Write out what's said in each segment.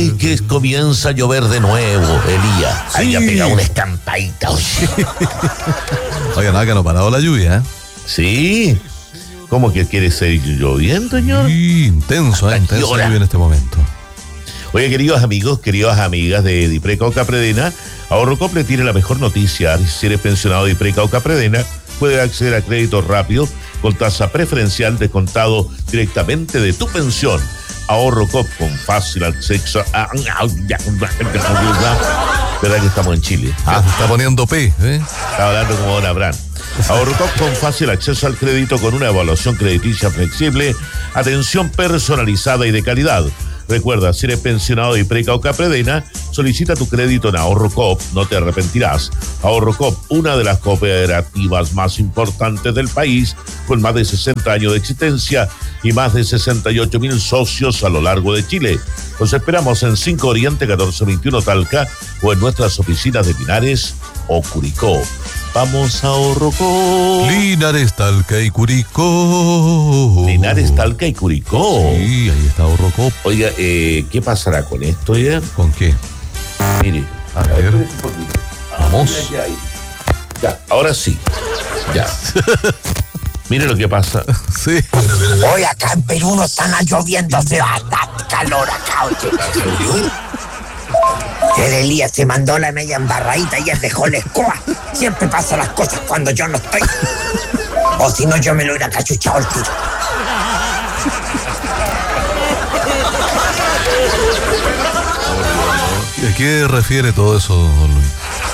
que comienza a llover de nuevo, Elías. Sí. Ahí ha pegado una escampadita. Oiga, nada que no ha parado la lluvia, ¿eh? Sí. ¿Cómo que quiere seguir lloviendo, señor? Sí, intenso la lluvia en este momento. Oye, queridos amigos, queridas amigas de Dipreca o Capredena, Ahorrocop le tiene la mejor noticia. Si eres pensionado de Dipreca o Capredena, puedes acceder a crédito rápido con tasa preferencial descontado directamente de tu pensión. Ahorrocop con fácil acceso a... ¿Verdad que estamos en Chile? Se está poniendo P, ¿eh? Está hablando como Don Abraham. Ahorrocop con fácil acceso al crédito con una evaluación crediticia flexible, atención personalizada y de calidad. Recuerda, si eres pensionado de Ipreca o Capredena, solicita tu crédito en Ahorrocop, no te arrepentirás. Ahorrocop, una de las cooperativas más importantes del país, con más de 60 años de existencia y más de 68,000 socios a lo largo de Chile. Los esperamos en 5 Oriente 1421 Talca o en nuestras oficinas de Linares o Curicó. Vamos a Ahorrocop. Linares, Talca y Curicó. Linares, Talca y Curicó. Sí, ahí está Ahorrocop. Oiga, ¿qué pasará con esto ya? ¿Con qué? Mire, A ver. Vamos. Ya, ahora sí. Ya. Mire lo que pasa. Sí. Hoy acá en Perú no están lloviendo, hace bastante calor acá, oye. El Elías se mandó la media embarradita y él dejó la escoba. Siempre pasan las cosas cuando yo no estoy. O si no, yo me lo hubiera cachuchado el tiro. ¿A qué refiere todo eso, don Luis?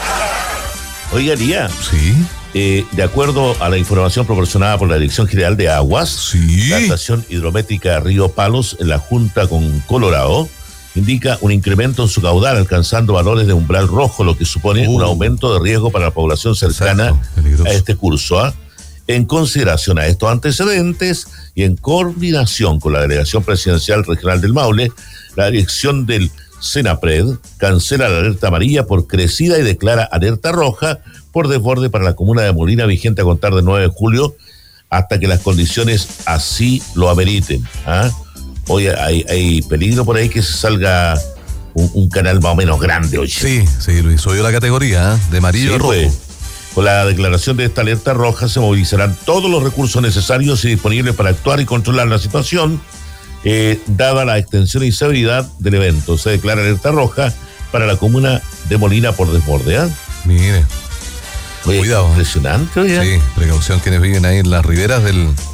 Oiga, Elías, Sí. de acuerdo a la información proporcionada por la Dirección General de Aguas, Sí. la estación hidrométrica Río Palos, en la junta con Colorado, indica un incremento en su caudal, alcanzando valores de umbral rojo, lo que supone un aumento de riesgo para la población cercana Exacto, a este curso. En consideración a estos antecedentes y en coordinación con la Delegación Presidencial Regional del Maule, la dirección del Senapred cancela la alerta amarilla por crecida y declara alerta roja por desborde para la comuna de Molina, vigente a contar del 9 de julio hasta que las condiciones así lo ameriten. Oye, hay peligro por ahí que se salga un canal más o menos grande hoy. Sí, Luis, subió la categoría, de amarillo a rojo. Pues, con la declaración de esta alerta roja se movilizarán todos los recursos necesarios y disponibles para actuar y controlar la situación, dada la extensión y severidad del evento. Se declara alerta roja para la comuna de Molina por desborde. Mire. Oye, Cuidado. Impresionante, oye. Sí, precaución quienes viven ahí en las riberas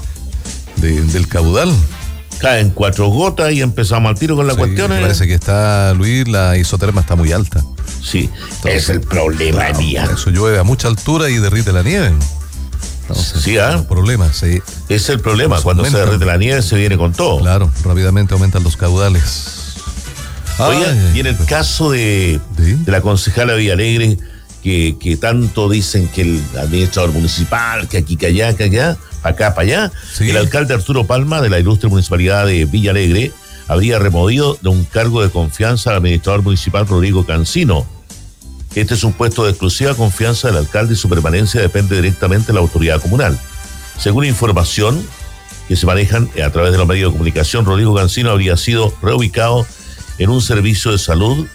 del caudal. Caen 4 gotas y empezamos al tiro con la cuestión. Parece que está, Luis, la isoterma está muy alta. Sí, Entonces, es el problema, Claro, Elías. eso llueve a mucha altura y derrite la nieve. Entonces, Sí, los problemas, sí. Es el problema. Pues Cuando se aumentan. derrite la nieve se viene con todo. Claro, rápidamente aumentan los caudales. Oye, y en el caso de la concejala Villalegre, que tanto dicen que el administrador municipal, que aquí, que allá, acá, para allá, Sí. el alcalde Arturo Palma de la ilustre municipalidad de Villalegre habría removido de un cargo de confianza al administrador municipal Rodrigo Cancino. Este es un puesto de exclusiva confianza del alcalde y su permanencia depende directamente de la autoridad comunal. Según información que se manejan a través de los medios de comunicación, Rodrigo Cancino habría sido reubicado en un servicio de salud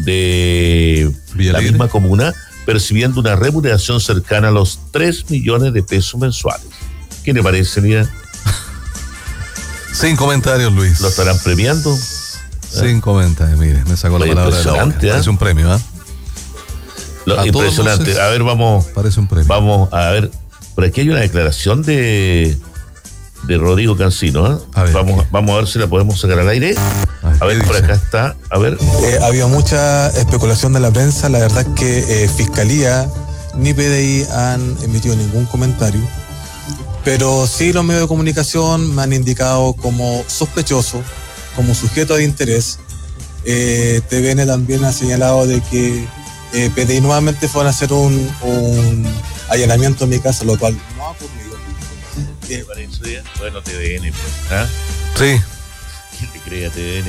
de Villalegre. la misma comuna, percibiendo una remuneración cercana a los 3 millones de pesos mensuales. ¿Qué le parece, Lía? Sin comentarios, Luis. ¿Lo estarán premiando? Sin comentarios, mire, me sacó la Oye, palabra de la boca. impresionante, Parece un premio, ¿ah? A todos Impresionante. luces, A ver, vamos Parece un premio. a ver. Por aquí hay una declaración de Rodrigo Cancino. A ver, vamos a ver si la podemos sacar al aire. A ver, ¿qué por dice? acá está. A ver. Ha habido mucha especulación de la prensa. La verdad es que Fiscalía ni PDI han emitido ningún comentario, pero sí los medios de comunicación me han indicado como sospechoso, como sujeto de interés. TVN también ha señalado de que PDI nuevamente fueron a hacer un allanamiento en mi casa, lo cual no ha ocurrido. ¿Qué le parece? Bueno, TVN, pues. ¿Ah? Sí, ¿Quién te cree a TVN?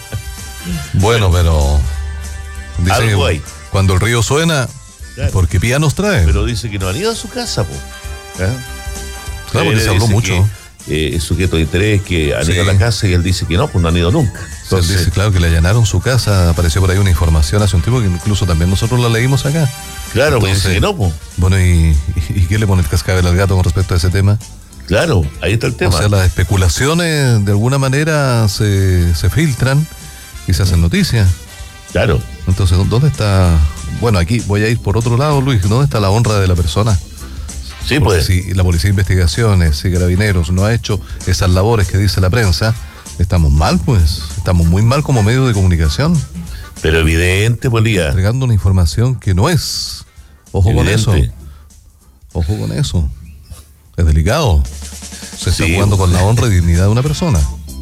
bueno, pero dicen Algo que hay. cuando el río suena, Claro. porque Pía nos trae. Pero dice que no han ido a su casa, pues. Claro, porque se habló dice mucho. sujeto de interés que han ido a la casa y él dice que no, pues no han ido nunca. Entonces, él dice, claro, que le allanaron su casa. Apareció por ahí una información hace un tiempo que incluso también nosotros la leímos acá. Claro, pues dice que no, pues. Bueno, ¿y qué le pone el cascabel al gato con respecto a ese tema? Claro, ahí está el tema. O sea, las especulaciones de alguna manera se filtran y se hacen noticias. Claro. Entonces, ¿dónde está? Bueno, aquí voy a ir por otro lado, Luis. ¿Dónde está la honra de la persona? Sí, porque pues. si la Policía de Investigaciones, si Carabineros no ha hecho esas labores que dice la prensa, estamos mal, pues. Estamos muy mal como medio de comunicación. Pero evidente, Polía. Entregando una información que no es. Ojo Evidente. con eso. Ojo con eso. Es delicado. Se está jugando con la honra y dignidad de una persona.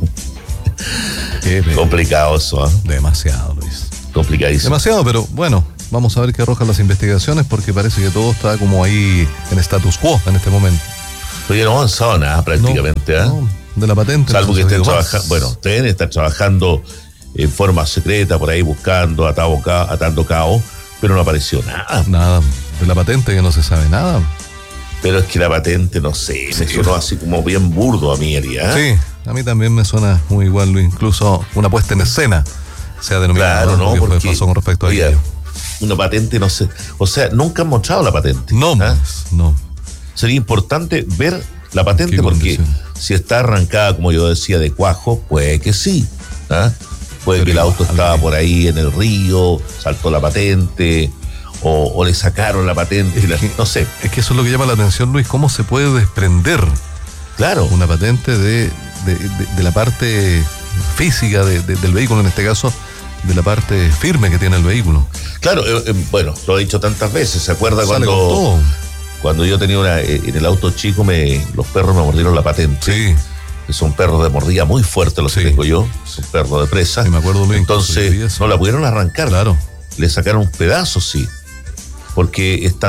Complicado eso, ¿eh? Demasiado, Luis. Complicadísimo. Demasiado, pero bueno, vamos a ver qué arrojan las investigaciones porque parece que todo está como ahí en status quo en este momento. Pero ya no ha avanzado nada prácticamente, ¿eh? No, de la patente. Salvo que estén trabajando. trabajando, bueno, deben estar trabajando en forma secreta por ahí buscando, atando cabos, pero no apareció nada. Nada, de la patente que no se sabe nada. Pero es que la patente, no sé, me sonó así como bien burdo a mí, Elia. Sí, a mí también me suena muy igual, Luis. Incluso una puesta en escena se ha denominado. Claro, ¿no? Porque pasó con respecto a oiga, ello. una patente, no sé. O sea, nunca han mostrado la patente. No, ¿ah? pues, no. Sería importante ver la patente ¿Qué porque condición? si está arrancada, como yo decía, de cuajo, puede que sí. ¿Ah? Puede Pero que el auto igual, estaba bien. por ahí en el río, saltó la patente, o le sacaron la patente, no sé. Es que eso es lo que llama la atención, Luis. ¿Cómo se puede desprender Claro, una patente de la parte física del vehículo, en este caso, de la parte firme que tiene el vehículo? claro, bueno, lo he dicho tantas veces. ¿Se acuerda Sale con todo. cuando yo tenía en el auto chico, los perros me mordieron la patente? Sí, Que son perros de mordida muy fuerte los que Sí. tengo yo, son perros de presa. sí, me acuerdo, Luis. incluso yo vi Entonces, eso. no la pudieron arrancar. Claro. Le sacaron un pedazo, sí. Porque está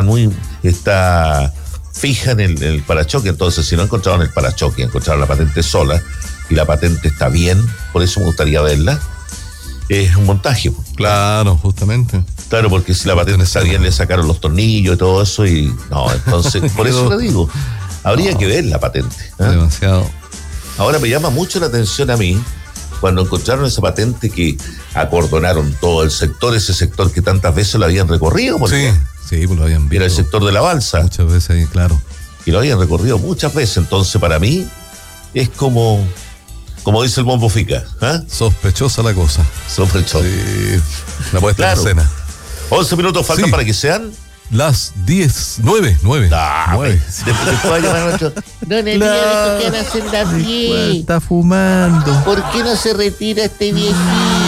fija en el parachoque. Entonces, si no encontraron el parachoque, encontraron la patente sola, y la patente está bien, por eso me gustaría verla, es un montaje. Claro, justamente. Claro, porque si la patente está bien, le sacaron los tornillos y todo eso, y no, entonces, por eso le digo, habría que ver la patente. ¿Ah? Demasiado. Ahora me llama mucho la atención a mí cuando encontraron esa patente que acordonaron todo el sector, ese sector que tantas veces lo habían recorrido, porque Sí, pues lo habían visto era el sector de la balsa, muchas veces ahí, claro. y lo habían recorrido muchas veces. Entonces, para mí, es como dice el Bombo Fica, ¿ah? Sospechosa la cosa. Sospechoso. Sí, la puesta Claro. en escena. 11 minutos faltan Sí. para que sean. Las 9. Después va a llamar a nuestro. Don Elías dijo que van a hacer las 10. Está fumando. ¿Por qué no se retira este viejito?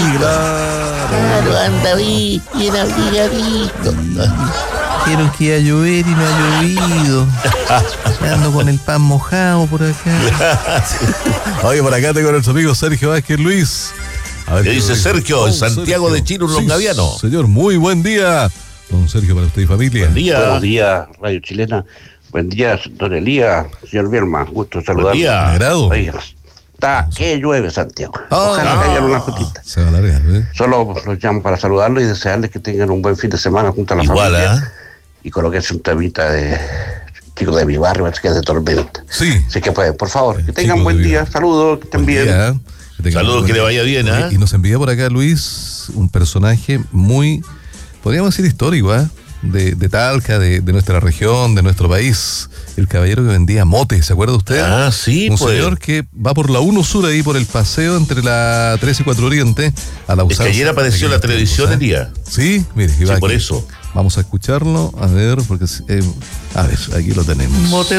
Claro, anda bien abrigadito. Dijeron que iba a llover y no ha llovido. Ando con el pan mojado por acá. Oye, por acá tengo a nuestro amigo Sergio Vázquez Luis. A ver ¿Qué dice nos Sergio? En Santiago de Chile, un longaviano. Señor, muy buen día. Don Sergio, para usted y familia. Buen día. Buenos días, Radio Chilena. Buen día, don Elías, señor Bierman. Gusto Buen saludarlo. día. Me agrado. Oiga, está que llueve, Santiago. Ah. Ojalá caigan unas gotitas. Se va a alargar, ¿eh? Solo los llamo para saludarlos y desearles que tengan un buen fin de semana junto a la Igual, familia. ¿ah? Y colóquense un temita de chicos de mi barrio, parece que es de Tormenta. Sí. Así que pueden, por favor, que Chicos tengan de buen mi día. barrio. Saludos, que estén Buen bien. día, ¿eh? tengan Saludos, buen que le día. vaya bien, ¿ah? Y nos envía por acá Luis un personaje muy, podríamos decir, histórico, ¿eh? De Talca, de nuestra región, de nuestro país. El caballero que vendía mote, ¿se acuerda usted? Ah, sí, Un pues. señor que va por la 1 Sur ahí, por el paseo entre la 3 y 4 Oriente, a la Es que usanza. ayer apareció en la televisión el día. Sí, mire, Sí, iba por aquí. eso. Vamos a escucharlo, a ver, porque a ver, aquí lo tenemos.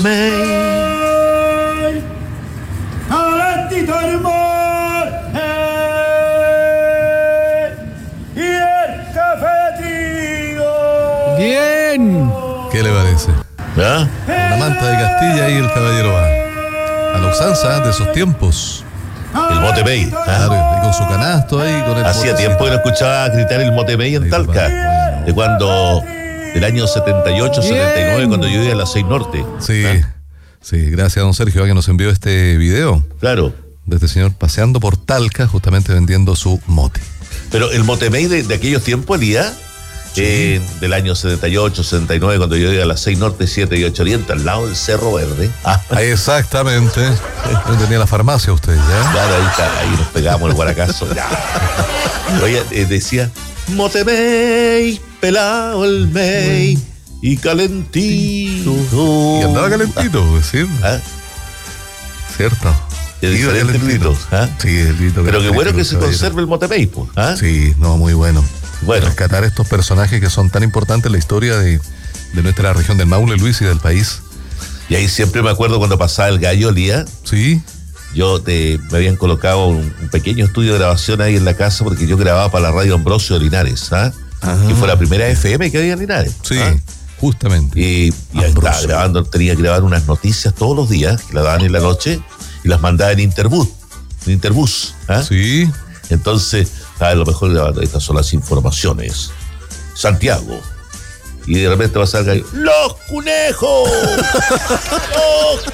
Bien. ¿Qué le parece? ¿Ah? La manta de Castilla y el caballero va a la usanza de esos tiempos. El Motepey. Claro, y con su canasto ahí, con el Hacía botecito. tiempo que no escuchaba gritar el Motepey en Sí, Talca. compadre. De cuando, del año 78, 79, cuando yo iba a la 6 Norte. Sí, ¿Ah? sí, gracias a don Sergio que nos envió este video Claro. de este señor paseando por Talca, justamente vendiendo su mote. Pero el Motepey de aquellos tiempos, Elías, del año 78, 79, cuando yo iba a las 6 Norte, 7 y 8 Oriente, al lado del Cerro Verde. Exactamente. Yo tenía la farmacia usted, ¿ya? Claro, ahí nos pegamos el guaracazo. Oye, decía, Motemey, pelado el mey, y calentito. Y andaba calentito, ¿sí? Cierto. Es diferente el grito. Sí, el grito. Pero qué bueno que se conserve el Motemey, pues. Sí, no, muy bueno. Bueno. Rescatar estos personajes que son tan importantes en la historia de nuestra región del Maule, Luis, y del país. Y ahí siempre me acuerdo cuando pasaba el gallo, Lía. Sí. Me habían colocado un pequeño estudio de grabación ahí en la casa porque yo grababa para la radio Ambrosio de Linares, que fue la primera FM que había en Linares. Sí, justamente. Y estaba grabando, tenía que grabar unas noticias todos los días, que la daban en la noche, y las mandaba en Interbus. Sí. Entonces, a lo mejor grabando, estas son las informaciones. Santiago. Y de repente va a salir el gallo. ¡Los conejos! ¡Los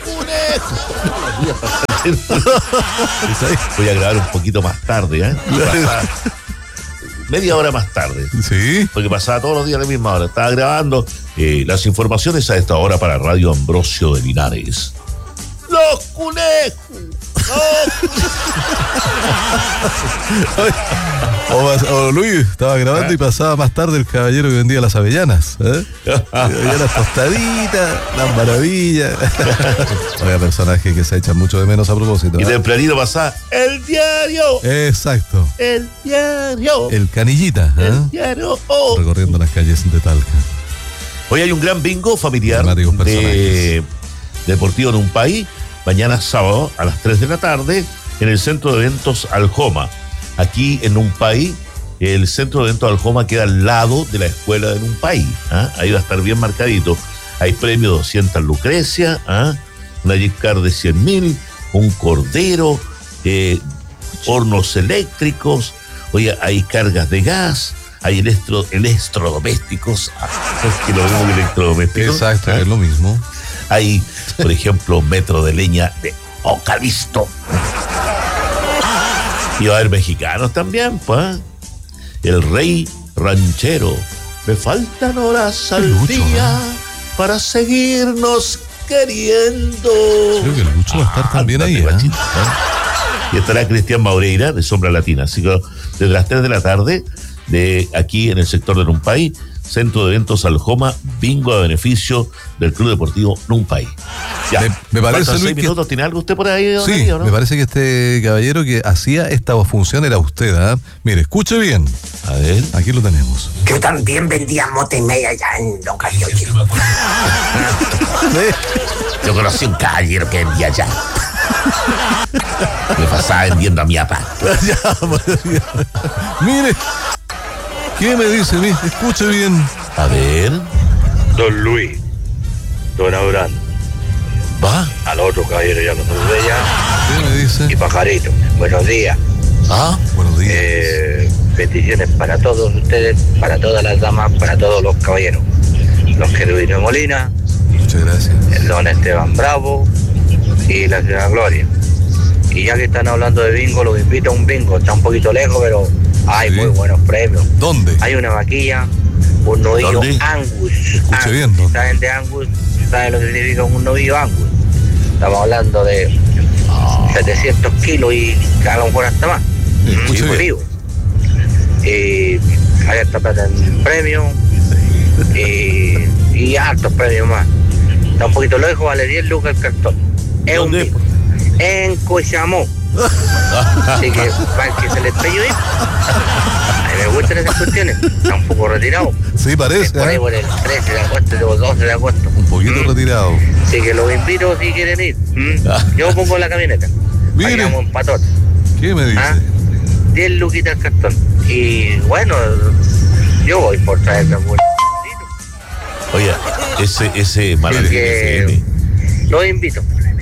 conejos! Voy a grabar un poquito más tarde, media hora más tarde. Sí. Porque pasaba todos los días a la misma hora. Estaba grabando las informaciones a esta hora para Radio Ambrosio de Linares. ¡Los conejos! O Luis estaba grabando y pasaba más tarde el caballero que vendía las avellanas. Había las tostaditas, las maravillas. Oiga, personaje que se echa mucho de menos a propósito. Y tempranito pasaba el diario. Exacto. El diario. El canillita. El diario. Recorriendo las calles de Talca. Hoy hay un gran bingo familiar de Deportivo Numpay. Mañana sábado a las 3 de la tarde en el Centro de Eventos Aljoma. Aquí en Numpay, el Centro de Eventos Aljoma queda al lado de la escuela de Numpay. Ahí va a estar bien marcadito. Hay premio 200 Lucrecia, una gift card de 100.000, un cordero, hornos eléctricos. Oye, hay cargas de gas, hay electrodomésticos. Que lo mismo que electrodomésticos. Exacto, es lo mismo. Hay, por ejemplo, metro de leña de Ocalisto. Y va a haber mexicanos también, pues. El rey ranchero. Me faltan horas al día para seguirnos queriendo. Creo que el Lucho va a estar también ahí, Y estará Cristian Maureira de Sombra Latina. Así que desde las 3 de la tarde, de aquí en el sector de Numpay, Centro de Eventos Aljoma, bingo a beneficio del Club Deportivo Numpay. Ya. Me parece, Luis, 6 minutos. ¿Tiene algo usted por ahí? Sí, ahí, ¿o no? Me parece que este caballero que hacía esta función era usted, Mire, escuche bien. A ver. Aquí lo tenemos. Yo también vendía mote y media allá en Locayo. Yo conocí un caballero que vendía allá. Me pasaba vendiendo a mi papá. Mire, ¿qué me dice? Escuche bien. A ver. Don Luis, don Abraham. ¿Va? Al otro caballero ya lo saludé ya. ¿Qué me dice? Y Pajarito, buenos días. Buenos días. Bendiciones para todos ustedes, para todas las damas, para todos los caballeros. Los Jerubinos Molina. Muchas gracias. El don Esteban Bravo y la señora Gloria. Y ya que están hablando de bingo, los invito a un bingo. Está un poquito lejos, pero hay muy buenos premios. ¿Dónde? Hay una vaquilla, un novillo Angus. Escuche bien, ¿no? ¿Saben de Angus? ¿Saben lo que significa un novillo Angus? Estamos hablando de 700 kilos y a lo mejor hasta más. Escuche bien. Hay hasta plata en premio y hartos premios más. Está un poquito lejos, vale 10 lucas el cartón. Es un bingo. En Cochamó. Así que para que se les pegue ir. A mí me gustan esas cuestiones. Está un poco retirado. Sí, parece. Por ahí por el 13 de agosto o 12 de agosto. Un poquito retirado. Así que los invito si quieren ir. Yo pongo la camioneta. Mire. Vayamos en patón. ¿Qué me dice? 10 luquitas el cartón. Y bueno, yo voy por traerme algún. Oye, ese maravilloso FM. Los invito.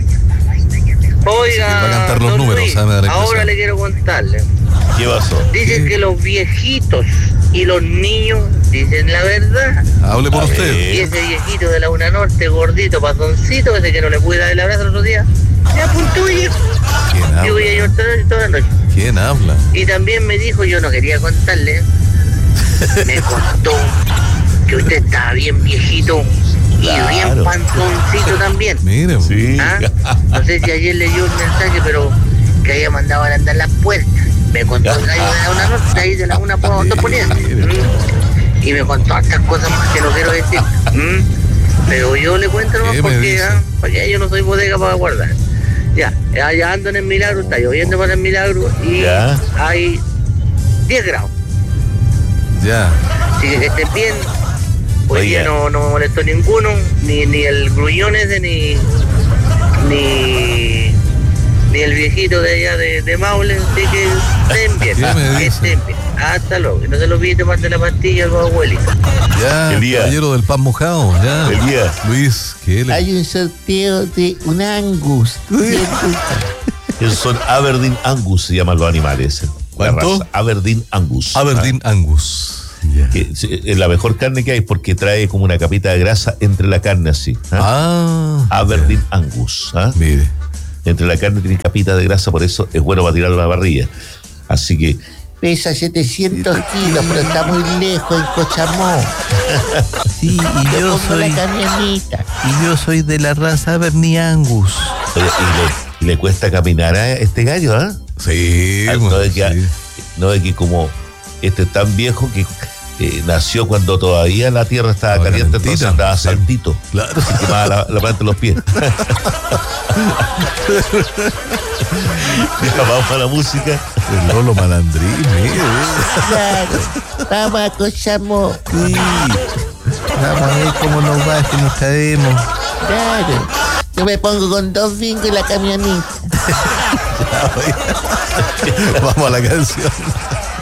Oiga, va a cantar los don números, Luis, me da la ahora impresión. le quiero contarle. ¿Qué pasó? Dicen que los viejitos y los niños dicen la verdad. Hable por A usted. ver. Y ese viejito de la Una Norte, gordito, pasoncito, ese que no le pude dar el abrazo el otro día, me apuntó y ¿Quién yo voy a habla? llorar toda la noche. ¿Quién habla? Y también me dijo, yo no quería contarle, me contó que usted estaba bien viejito y bien panzoncito también. Mire, Sí. ¿Ah? No sé si ayer leyó un mensaje, pero que había mandado a andar las puertas. Me contó el gallo de una noche ahí de la 1 poniente. Y me contó estas cosas más que no quiero decir. Pero yo le cuento nomás porque yo no soy bodega para guardar. Ya ando en el Milagro, está lloviendo para el Milagro y Ya. hay 10 grados. Ya. Así que estén bien. Hoy Oiga. día no me molestó ninguno, ni el gruñón ese, ni el viejito de allá de Maule, así que estén bien, ¿Qué me dice? estén bien. Hasta luego, y no se lo olvide tomarte la pastilla a los abuelitos. Ya, Elías. caballero del pan mojado, ya. Elías. Luis, ¿qué le? Hay un sorteo de un Angus. Esos son Aberdeen Angus, se llaman los animales. La ¿Cuánto? raza, Aberdeen Angus. Aberdeen Angus. Ya. Que es la mejor carne que hay porque trae como una capita de grasa entre la carne así. Aberdeen Angus. Mire. Entre la carne tiene capita de grasa, por eso es bueno para tirarlo a la parrilla. Así que Pesa 700 kilos, pero está muy lejos en Cochamó. Sí, y yo Pongo la soy, camioneta. y yo soy de la raza Bernie Angus. oye, y le cuesta caminar a este gallo, ¿ah? Sí, No es que, sí. no es que como este es tan viejo que nació cuando todavía la tierra estaba Estaba caliente, calentita, entonces andaba sí. saltito. Claro. Se quemaba la planta de los pies. Ya, vamos a la música. El Lolo Malandrín, mire. Claro. Vamos a Cochamó. Sí. Vamos a ver cómo nos va si nos caemos. Claro. Yo me pongo con 2 bingos en la camioneta. Vamos a la canción.